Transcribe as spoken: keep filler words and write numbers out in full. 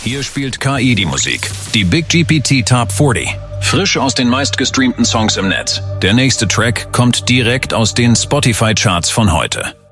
Hier spielt K I die Musik. Die Big G P T Top vierzig. Frisch aus den meistgestreamten Songs im Netz. Der nächste Track kommt direkt aus den Spotify-Charts von heute.